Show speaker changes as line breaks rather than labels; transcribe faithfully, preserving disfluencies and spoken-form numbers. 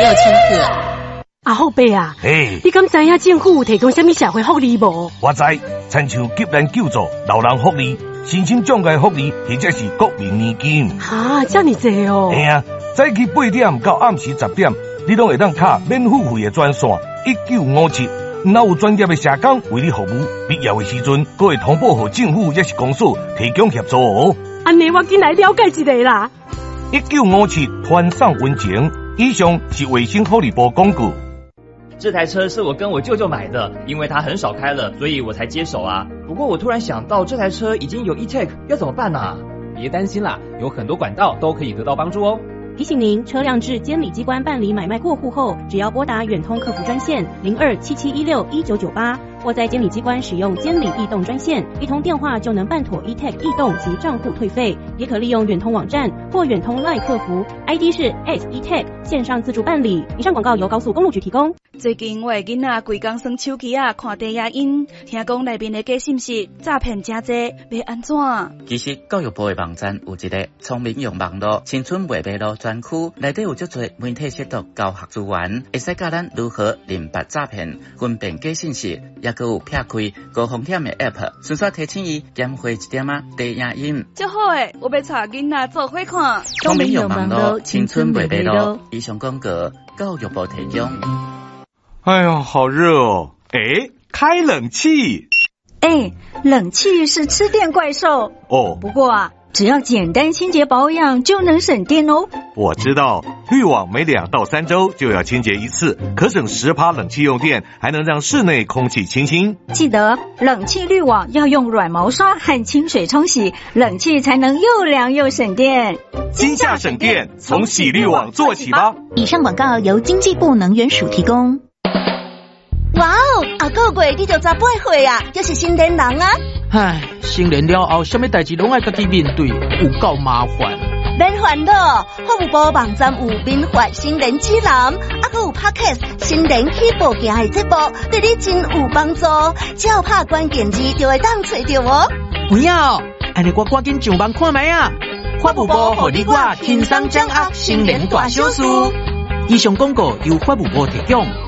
千克。
阿后伯啊，
嘿，
你敢知影政府有提供什么社会福利无？
我知，亲像急难救助、老人福利、身心障碍福利，或者是国民年金。
哈，这么多哦！
嘿啊，早起八点到暗时十点，你拢会当卡免付费的专线一九五七，若有专业的社工为你服务，必要的时阵，阁会通报给政府也是公所提供协助哦。
安尼我进来了解一下啦。
一九五七团上温情，以上是卫生福利部广告。
这台车是我跟我舅舅买的，因为他很少开了，所以我才接手啊。不过我突然想到，这台车已经有 e-tag， 要怎么办啊？
别担心啦，有很多管道都可以得到帮助哦。
提醒您，车辆至监理机关办理买卖过户后，只要拨打远通客服专线零二七七一六一九九八，或在监理机关使用监理异动专线，一通电话就能办妥 e-tag 异动及账户退费。也可利用远通网站或远通 LINE 客服 ，I D 是 at e-tag 线上自助办理。以上广告由高速公路局提供。
最近我的囡仔规工耍手机啊，看低影音，听讲内面的假信息、诈骗真多，要安怎？
其实教育部的网站有一个聪明用网络青春未迷路专区，内底有足多媒体识读教学资源，会使教咱如何认别诈骗、分辨假信息，也佮有撇开高风险的 app， 顺续提醒伊减花一点啊低影音。
足好诶，我要带囡仔做伙看。
聪明用网络青春未迷路，以上广告教育部提供。
哎呦，好热哦！哎，开冷气。
哎，冷气是吃电怪兽
哦。
不过啊，只要简单清洁保养就能省电哦。
我知道，滤网每两到三周就要清洁一次，可省十趴冷气用电，还能让室内空气清新。
记得冷气滤网要用软毛刷和清水冲洗，冷气才能又凉又省电。
今夏省电，从洗滤网做起吧。
以上广告由经济部能源署提供。
哇哦，啊个月你就十八岁啊，就是成年人啊！
唉，成年了后，什么代志拢爱家己面对，有够麻烦。
免烦恼，服务部网站有民法成年指南，啊个有 Podcast 成年起步行的节目，对你真有帮助。只要拍关键字就会当找到哦。
有影哦，安尼我赶紧上网看卖啊！法务部互你我轻松掌握成年大小事。以上广告由法务部提供。